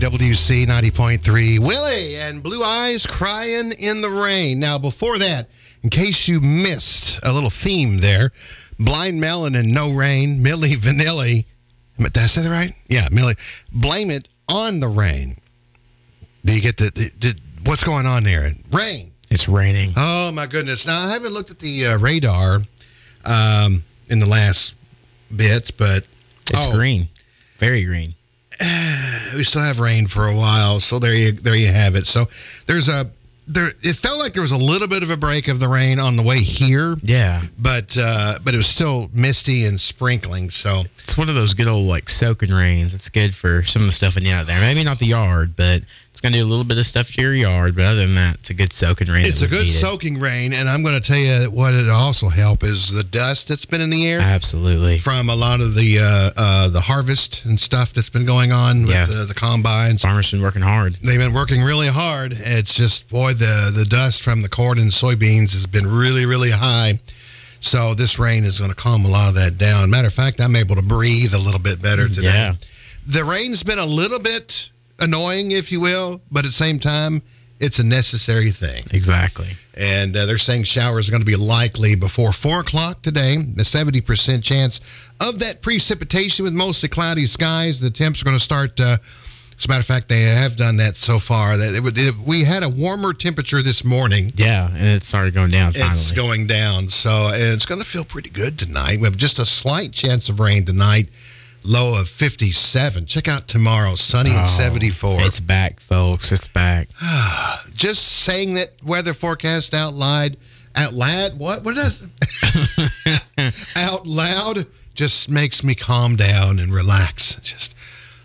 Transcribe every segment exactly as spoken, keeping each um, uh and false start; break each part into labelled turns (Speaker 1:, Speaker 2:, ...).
Speaker 1: W C ninety point three. Willie and Blue Eyes Crying in the Rain. Now, before that, in case you missed a little theme there, Blind Melon and No Rain, Milli Vanilli. Did I say that right? Yeah, Millie. Blame It on the Rain. Do you get the, the did, what's going on there? Rain.
Speaker 2: It's raining.
Speaker 1: Oh, my goodness. Now, I haven't looked at the uh, radar um, in the last bits, but...
Speaker 2: It's
Speaker 1: oh,
Speaker 2: green. Very green.
Speaker 1: We still have rain for a while, so there you there you have it. So there's a there. It felt like there was a little bit of a break of the rain on the way here.
Speaker 2: Yeah,
Speaker 1: but uh, but it was still misty and sprinkling. So
Speaker 2: it's one of those good old like soaking rains. It's good for some of the stuff in the out there. Maybe not the yard, but it's gonna do a little bit of stuff to your yard. But other than that, it's a good soaking rain.
Speaker 1: It's a good
Speaker 2: needed.
Speaker 1: soaking rain, and I'm going to tell you what it also help is the dust that's been in the air.
Speaker 2: Absolutely.
Speaker 1: From a lot of the uh, uh, the harvest and stuff that's been going on with
Speaker 2: yeah.
Speaker 1: the, the combines.
Speaker 2: Farmers been working hard.
Speaker 1: They've been working really hard. It's just, boy, the, the dust from the corn and soybeans has been really, really high. So this rain is going to calm a lot of that down. Matter of fact, I'm able to breathe a little bit better today.
Speaker 2: Yeah.
Speaker 1: The rain's been a little bit annoying, if you will, but at the same time, it's a necessary thing.
Speaker 2: Exactly.
Speaker 1: And uh, they're saying showers are going to be likely before four o'clock today. A seventy percent chance of that precipitation with mostly cloudy skies. The temps are going to start, uh, as a matter of fact, they have done that so far. That it, it, we had a warmer temperature this morning.
Speaker 2: Yeah, and it started going down finally.
Speaker 1: It's going down. So and it's going to feel pretty good tonight. We have just a slight chance of rain tonight. Low of fifty-seven. Check out tomorrow, sunny
Speaker 2: oh,
Speaker 1: and seventy-four.
Speaker 2: It's back, folks. It's back.
Speaker 1: Just saying that weather forecast out loud, out loud, what? What is it? Out loud just makes me calm down and relax. Just,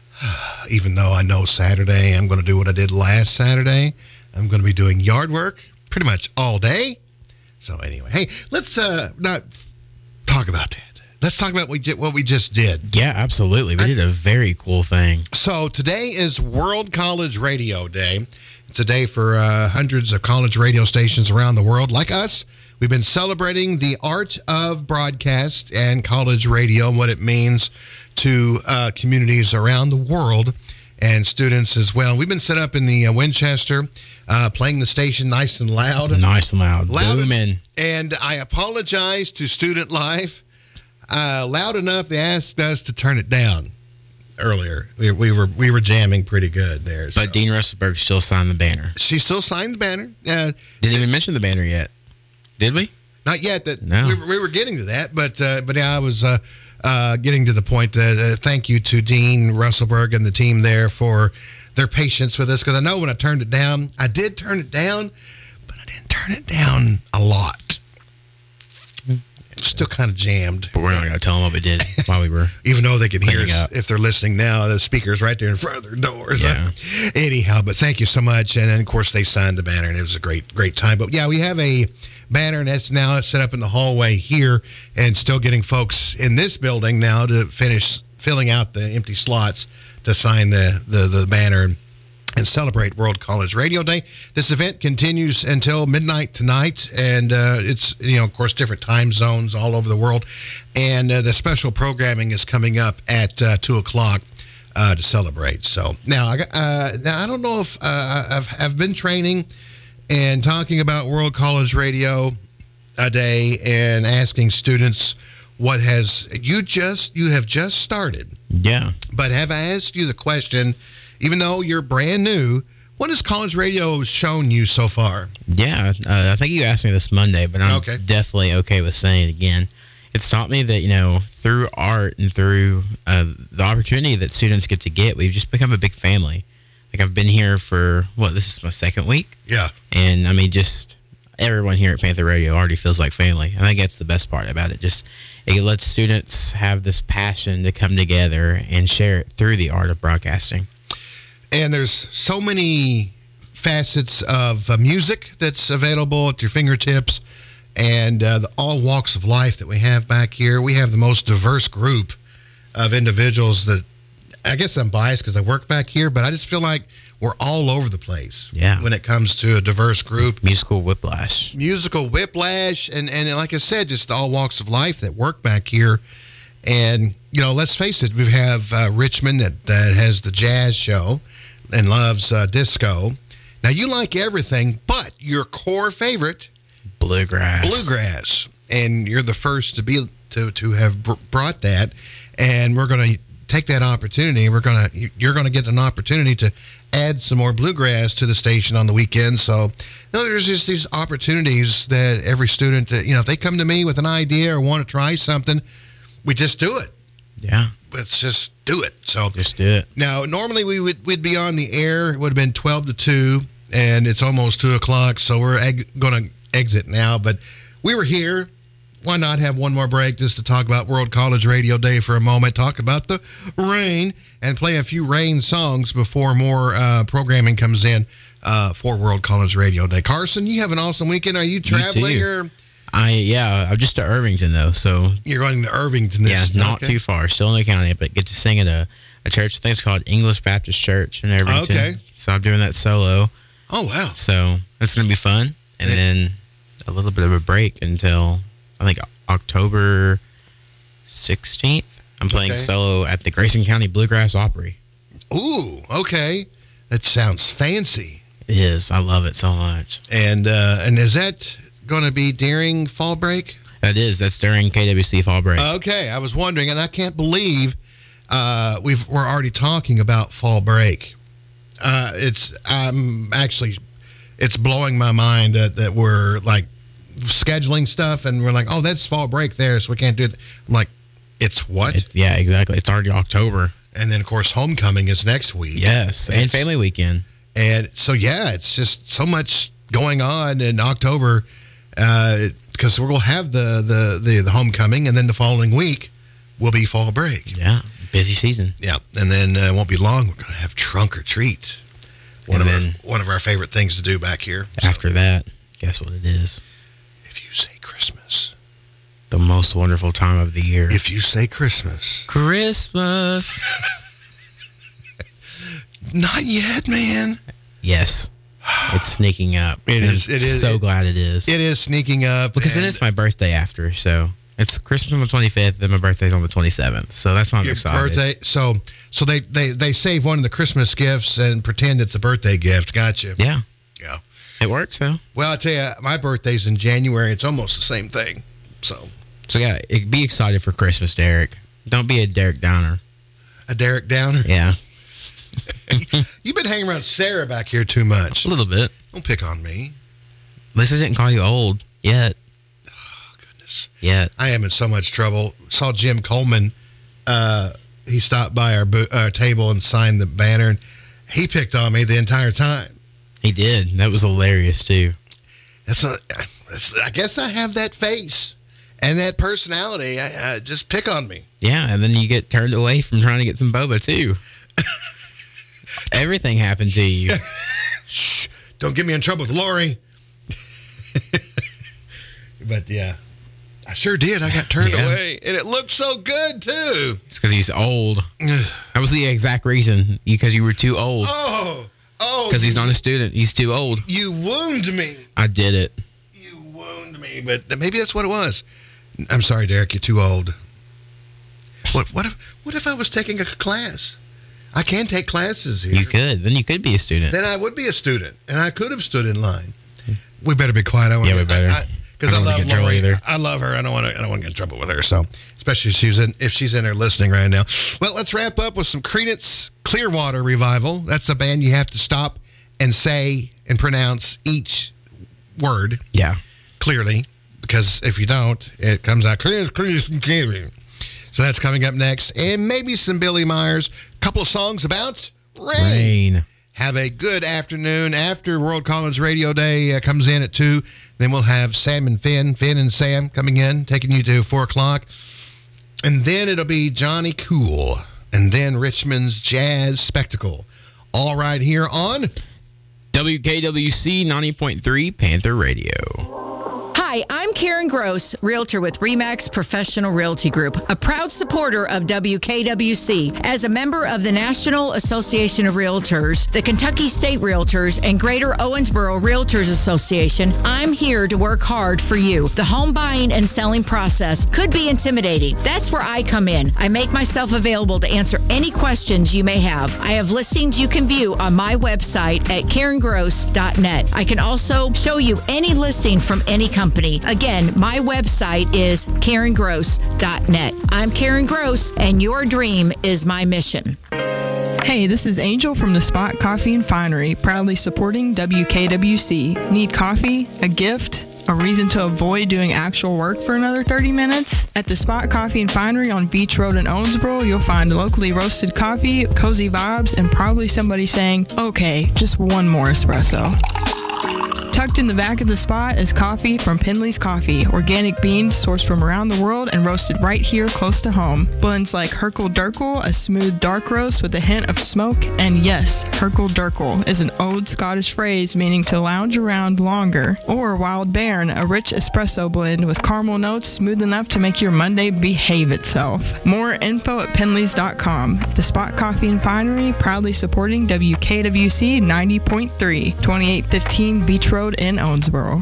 Speaker 1: even though I know Saturday, I'm going to do what I did last Saturday. I'm going to be doing yard work pretty much all day. So anyway, hey, let's uh, not talk about that. Let's talk about what we just did.
Speaker 2: Yeah, absolutely. We did a very cool thing.
Speaker 1: So today is World College Radio Day. It's a day for uh, hundreds of college radio stations around the world. Like us, we've been celebrating the art of broadcast and college radio and what it means to uh, communities around the world and students as well. We've been set up in the uh, Winchester, uh, playing the station nice and loud.
Speaker 2: Nice and loud.
Speaker 1: Loud.
Speaker 2: Booming.
Speaker 1: And I apologize to Student Life. Uh, loud enough, they asked us to turn it down earlier. We, we were we were jamming pretty good there.
Speaker 2: But
Speaker 1: so.
Speaker 2: Dean Russellberg still signed the banner.
Speaker 1: She still signed the banner. Uh,
Speaker 2: Didn't even mention the banner yet. Did we?
Speaker 1: Not yet. That
Speaker 2: no.
Speaker 1: we, we were getting to that, but uh, but yeah, I was uh, uh, getting to the point that uh, thank you to Dean Russellberg and the team there for their patience with us, because I know when I turned it down, I did turn it down, but I didn't turn it down a lot. Still kind of jammed.
Speaker 2: But we're not going to tell them what we did while we were
Speaker 1: even though they can hear us
Speaker 2: up.
Speaker 1: if they're listening now. The speaker's right there in front of their doors.
Speaker 2: Yeah.
Speaker 1: Uh, anyhow, but thank you so much. And then, of course, they signed the banner, and it was a great, great time. But, yeah, we have a banner, and that's now set up in the hallway here and still getting folks in this building now to finish filling out the empty slots to sign the, the, the banner and celebrate World College Radio Day. This event continues until midnight tonight, and uh, it's, you know, of course, different time zones all over the world. And uh, the special programming is coming up at uh, two o'clock uh, to celebrate. So now, I, uh, now, I don't know if uh, I've, I've been training and talking about World College Radio a Day and asking students what has, you just, you have just started.
Speaker 2: Yeah.
Speaker 1: But have I asked you the question, even though you're brand new, what has college radio shown you so far?
Speaker 2: Yeah, uh, I think you asked me this Monday, but I'm
Speaker 1: okay.
Speaker 2: definitely okay with saying it again. It's taught me that, you know, through art and through uh, the opportunity that students get to get, we've just become a big family. Like, I've been here for, what, this is my second week?
Speaker 1: Yeah.
Speaker 2: And, I mean, just everyone here at Panther Radio already feels like family. I think that's the best part about it. Just, it lets students have this passion to come together and share it through the art of broadcasting.
Speaker 1: And there's so many facets of uh, music that's available at your fingertips, and uh, the, all walks of life that we have back here. We have the most diverse group of individuals that, I guess I'm biased because I work back here, but I just feel like we're all over the place
Speaker 2: yeah.
Speaker 1: when it comes to a diverse group.
Speaker 2: Musical whiplash.
Speaker 1: Musical whiplash, and, and like I said, just all walks of life that work back here. And, you know, let's face it, we have uh, Richmond that, that has the jazz show. and loves uh, disco. Now, you like everything, but your core favorite,
Speaker 2: Bluegrass.
Speaker 1: bluegrass. And you're the first to be to, to have br- brought that. And we're going to take that opportunity. We're going to you're going to get an opportunity to add some more bluegrass to the station on the weekend. So, you know, there's just these opportunities that every student, that, you know, if they come to me with an idea or want to try something, we just do it.
Speaker 2: Yeah.
Speaker 1: Let's just do it. So
Speaker 2: Just do it.
Speaker 1: now, normally we would we'd be on the air. It would have been twelve to two, and it's almost two o'clock. So we're eg- going to exit now. But we were here. Why not have one more break just to talk about World College Radio Day for a moment, talk about the rain, and play a few rain songs before more uh, programming comes in uh, for World College Radio Day. Carson, you have an awesome weekend. Are you traveling?
Speaker 2: too.
Speaker 1: or
Speaker 2: I yeah, I'm just to Irvington though, so
Speaker 1: You're going to Irvington this
Speaker 2: yeah, not
Speaker 1: okay.
Speaker 2: too far. Still in the county, but get to sing at a, a church. I think it's called English Baptist Church in Irvington.
Speaker 1: Okay.
Speaker 2: So I'm doing that solo.
Speaker 1: Oh, wow.
Speaker 2: So that's gonna be fun, and
Speaker 1: Yeah.
Speaker 2: then a little bit of a break until I think October sixteenth. I'm playing
Speaker 1: Okay.
Speaker 2: solo at the Grayson County Bluegrass Opry.
Speaker 1: Ooh, okay. That sounds fancy.
Speaker 2: It is. I love it so much.
Speaker 1: And uh, and is that going to be during fall break?
Speaker 2: That is. That's during K W C fall break.
Speaker 1: Okay, I was wondering, and I can't believe uh, we've we're already talking about fall break. Uh, it's I'm actually it's blowing my mind that, that we're like scheduling stuff, and we're like, oh, that's fall break there, so we can't do it. I'm like, it's what?
Speaker 2: It- yeah, exactly. It's already October.
Speaker 1: And then of course, homecoming is next week.
Speaker 2: Yes, and
Speaker 1: It's-
Speaker 2: family weekend.
Speaker 1: And so, yeah, it's just so much going on in October uh, because we're going to have the, the, the, the homecoming, and then the following week will be fall break.
Speaker 2: Yeah, busy season.
Speaker 1: Yeah, and then uh, it won't be long. We're going to have trunk or treat. One
Speaker 2: And
Speaker 1: of
Speaker 2: then-
Speaker 1: our one of our favorite things to do back here. So,
Speaker 2: After that, guess what it is?
Speaker 1: if you say Christmas,
Speaker 2: The most wonderful time of the year.
Speaker 1: if you say Christmas,
Speaker 2: Christmas.
Speaker 1: not yet, man.
Speaker 2: Yes, it's sneaking up.
Speaker 1: It
Speaker 2: And
Speaker 1: is-
Speaker 2: I'm
Speaker 1: it is-
Speaker 2: So
Speaker 1: it-
Speaker 2: glad it is.
Speaker 1: It is sneaking up
Speaker 2: because then
Speaker 1: and
Speaker 2: it's my birthday after. So it's Christmas on the twenty-fifth, then my birthday's on the twenty-seventh. So that's why I'm
Speaker 1: your
Speaker 2: excited.
Speaker 1: birthday. So so they, they they save one of the Christmas gifts and pretend it's a birthday gift. Gotcha.
Speaker 2: Yeah,
Speaker 1: Yeah.
Speaker 2: it works though.
Speaker 1: Well, I tell you, my birthday's in January. It's almost the same thing. So,
Speaker 2: So yeah, it, be excited for Christmas, Derek. Don't be a Derek Downer.
Speaker 1: a Derek Downer.
Speaker 2: Yeah,
Speaker 1: You've been hanging around Sarah back here too much.
Speaker 2: a little bit.
Speaker 1: Don't pick on me.
Speaker 2: Lisa didn't call you old yet.
Speaker 1: Goodness.
Speaker 2: Yet.
Speaker 1: I am in so much trouble. Saw Jim Coleman. Uh, he stopped by our, bo- our table and signed the banner, and he picked on me the entire time.
Speaker 2: He did. That was hilarious too.
Speaker 1: That's not. That's, I guess I have that face and that personality. I, I just pick on me.
Speaker 2: Yeah, and then you get turned away from trying to get some boba too. Everything happened to you.
Speaker 1: Shh! Don't get me in trouble with Lori. But yeah, I sure did. I got turned
Speaker 2: Yeah.
Speaker 1: away, and it looked so good too.
Speaker 2: It's because he's old. That was the exact reason. Because you were too old.
Speaker 1: Oh, oh!
Speaker 2: Because he's not a student. He's too old.
Speaker 1: You wound me.
Speaker 2: I did it.
Speaker 1: You wound me. But maybe that's what it was. I'm sorry, Derek. You're too old. What? What if? What if I was taking a class? I can take classes here.
Speaker 2: You could. Then you could be a student.
Speaker 1: Then I would be a student, and I could have stood in line. We better be quiet. I want
Speaker 2: Yeah, we better.
Speaker 1: Because I,
Speaker 2: I don't wanna
Speaker 1: love
Speaker 2: get in trouble
Speaker 1: Lori.
Speaker 2: either.
Speaker 1: I love her. I don't want to. I don't want to get in trouble with her. So, especially if she's in, if she's in there listening right now. Well, let's wrap up with some Creedence Clearwater Revival. That's a band you have to stop and say and pronounce each word
Speaker 2: Yeah.
Speaker 1: clearly, because if you don't, it comes out clear, clear, clear. So that's coming up next, and maybe some Billy Myers. A couple of songs about rain.
Speaker 2: Rain.
Speaker 1: Have a good afternoon. After World College Radio Day uh, comes in at two, then we'll have Sam and Finn, Finn and Sam coming in, taking you to four o'clock. And then it'll be Johnny Cool, and then Richmond's Jazz Spectacle. All right here on
Speaker 2: W K W C ninety point three Panther Radio.
Speaker 3: Hi, Hi, I'm Karen Gross, realtor with RE/MAX Professional Realty Group, a proud supporter of W K W C. As a member of the National Association of Realtors, the Kentucky State Realtors, and Greater Owensboro Realtors Association, I'm here to work hard for you. The home buying and selling process could be intimidating. That's where I come in. I make myself available to answer any questions you may have. I have listings you can view on my website at karen gross dot net. I can also show you any listing from any company. Again, my website is karen gross dot net. I'm Karen Gross, and your dream is my mission.
Speaker 4: Hey, this is Angel from the Spot Coffee and Finery, proudly supporting W K W C. Need coffee? A gift? A reason to avoid doing actual work for another thirty minutes? At the Spot Coffee and Finery on Beach Road in Owensboro, you'll find locally roasted coffee, cozy vibes, and probably somebody saying, okay, just one more espresso. Tucked in the back of the spot is coffee from Penley's Coffee, organic beans sourced from around the world and roasted right here close to home. Blends like Herkel Durkel, a smooth dark roast with a hint of smoke, and yes, Herkel Durkel is an old Scottish phrase meaning to lounge around longer, or Wild Bairn, a rich espresso blend with caramel notes smooth enough to make your Monday behave itself. More info at penleys dot com. The Spot Coffee and Finery, proudly supporting W K W C ninety point three, twenty-eight fifteen Beach Road in Owensboro.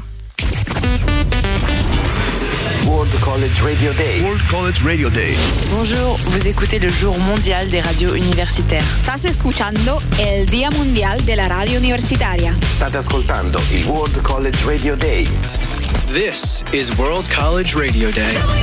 Speaker 5: World College Radio Day.
Speaker 6: World College Radio Day.
Speaker 7: Bonjour, vous écoutez le jour mondial des radios universitaires.
Speaker 8: Estás escuchando el Día Mundial de la Radio Universitaria.
Speaker 5: State ascoltando il World College Radio Day.
Speaker 6: This is World College Radio Day.